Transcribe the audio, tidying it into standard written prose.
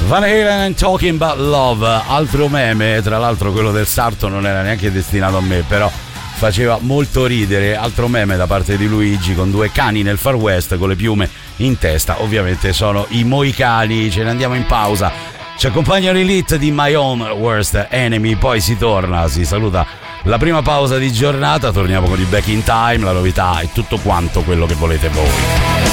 Van Halen and Talking About Love, altro meme, tra l'altro quello del sarto non era neanche destinato a me, però faceva molto ridere, altro meme da parte di Luigi con due cani nel Far West con le piume in testa, ovviamente sono i Moicani. Ce ne andiamo in pausa, ci accompagnano Elite di My Own Worst Enemy, poi si torna, si saluta la prima pausa di giornata, torniamo con il Back in Time, la novità e tutto quanto quello che volete voi.